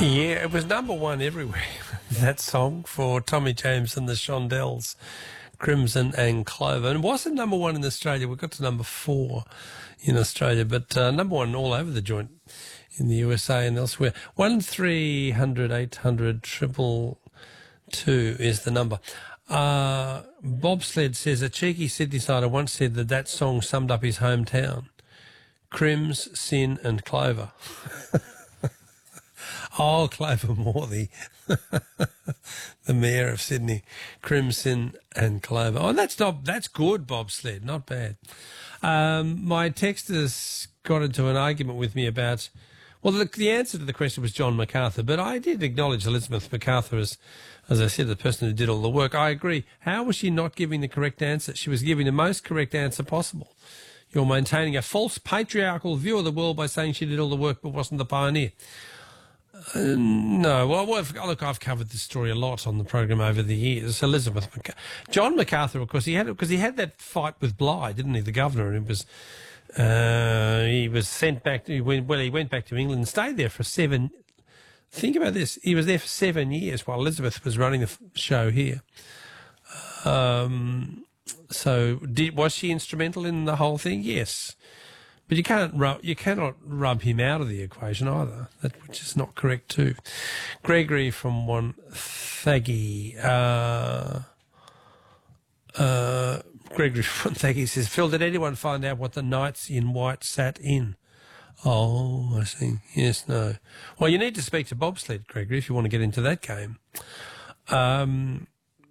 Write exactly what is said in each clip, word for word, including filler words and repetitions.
Yeah, it was number one everywhere, that song, for Tommy James and the Shondells, Crimson and Clover. And it wasn't number one in Australia. We got to number four in Australia, but uh, number one all over the joint in the U S A and elsewhere. One three hundred eight hundred triple two is the number. Uh, Bobsled says, a cheeky Sydney-sider once said that that song summed up his hometown. Crims, Sin and Clover. Oh, Clover Morley, the mayor of Sydney. Crimson and Clover. Oh, that's not, that's good, Bobsled, not bad. Um, my texters got into an argument with me about, well, the, the answer to the question was John MacArthur, but I did acknowledge Elizabeth MacArthur as, as I said, the person who did all the work. I agree. How was she not giving the correct answer? She was giving the most correct answer possible. You're maintaining a false patriarchal view of the world by saying she did all the work but wasn't the pioneer. Uh, no, well, well, look, I've covered this story a lot on the program over the years. Elizabeth MacArthur, John MacArthur, of course, he had because he had that fight with Bligh, didn't he? The governor, and it was uh, he was sent back. To, well, he went back to England and stayed there for seven. Think about this: he was there for seven years while Elizabeth was running the show here. Um, so, did, was she instrumental in the whole thing? Yes. But you can't rub, you cannot rub him out of the equation either, that which is not correct too. Gregory from Wonthaggi, uh, uh, Gregory from Wonthaggi says, Phil, did anyone find out what the Knights in White sat in? Oh, I see. Yes, no. Well, you need to speak to Bobsled, Gregory, if you want to get into that game. Um,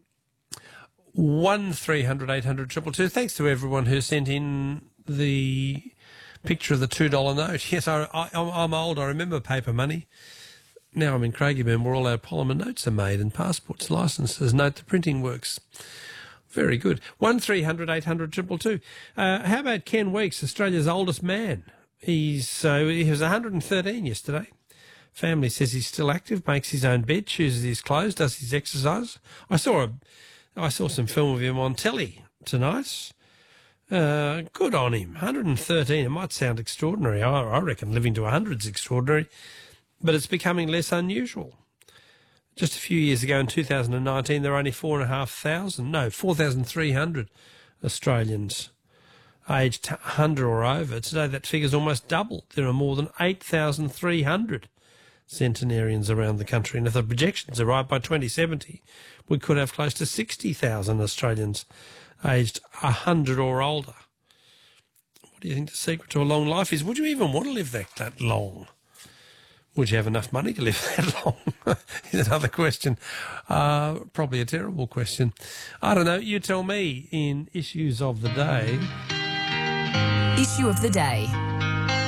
one three hundred eight hundred triple two. Thanks to everyone who sent in the picture of the two dollar note. Yes, I, I, I'm old. I remember paper money. Now I'm in Craigieburn where all our polymer notes are made and passports, licences, note the printing works. Very good. one three hundred eight hundred triple two. Uh, how about Ken Weeks, Australia's oldest man? He's uh, he was one hundred thirteen yesterday. Family says he's still active, makes his own bed, chooses his clothes, does his exercise. I saw a, I saw some film of him on telly tonight. Uh, good on him. one hundred thirteen. It might sound extraordinary. I, I reckon living to one hundred is extraordinary, but it's becoming less unusual. Just a few years ago in two thousand nineteen, there were only four and a half thousand, no, four thousand three hundred Australians aged one hundred or over. Today that figure's almost doubled. There are more than eight thousand three hundred centenarians around the country. And if the projections are right, by twenty seventy, we could have close to sixty thousand Australians aged one hundred or older. What do you think the secret to a long life is? Would you even want to live that, that long? Would you have enough money to live that long? Is another question. Uh, probably a terrible question. I don't know. You tell me in Issues of the Day. Issue of the Day.